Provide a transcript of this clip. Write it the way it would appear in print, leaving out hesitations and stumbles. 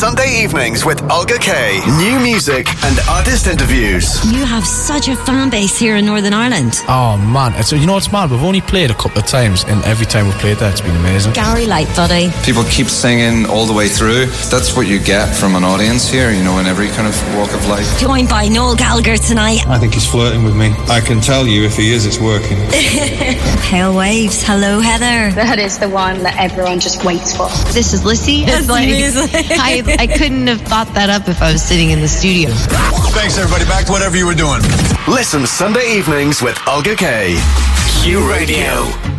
Sunday evenings with Olga Kay. New music and artist interviews. You have such a fan base here in Northern Ireland. Oh man, it's mad. We've only played a couple of times, and every time we've played there, it's been amazing. Gary Lightbody. People keep singing all the way through. That's what you get from an audience here, in every kind of walk of life. Joined by Noel Gallagher tonight. I think he's flirting with me. I can tell you if he is, it's working. Pale Waves. Hello, Heather. That is the one that everyone just waits for. This is Lissy. It's like, I couldn't have thought that up if I was sitting in the studio. Thanks, everybody. Back to whatever you were doing. Listen Sunday evenings with Olga Kay. Q Radio.